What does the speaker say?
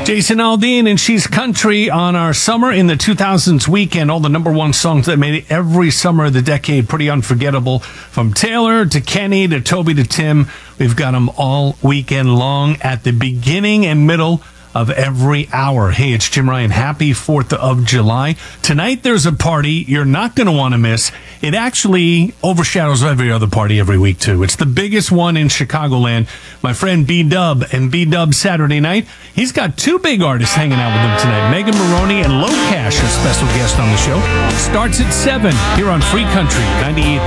Jason Aldean and She's Country on our Summer in the 2000s weekend. All the number one songs that made it every summer of the decade pretty unforgettable. From Taylor to Kenny to Toby to Tim, we've got them all weekend long at the beginning and middle of every hour. Hey, it's Jim Ryan. Happy 4th of July. Tonight there's a party you're not going to want to miss. It actually overshadows every other party every week, too. It's the biggest one in Chicagoland. My friend B-Dub and B-Dub Saturday night. He's got two big artists hanging out with him tonight. Megan Maroney and Low Cash, a special guest on the show. Starts at 7 here on Free Country 98.3.